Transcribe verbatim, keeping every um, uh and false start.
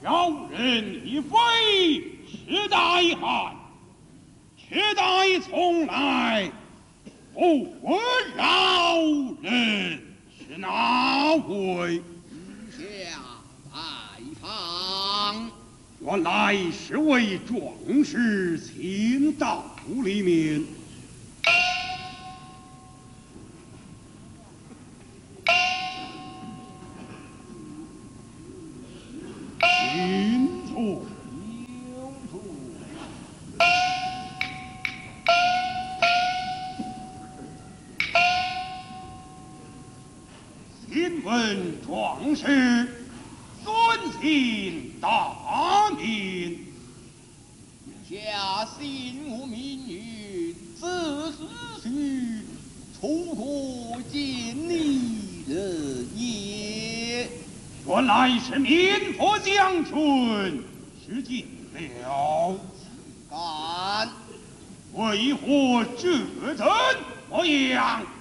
小人已非痴呆汉，却待从来不问老人是哪位？ 下拜访。 原来是位壮士，请到里面。请坐。请问壮士，尊姓大名？ 下姓无名誉，字思绪，楚国见你人也。 原来是民夫将军，失敬了。 敢为何这等模样？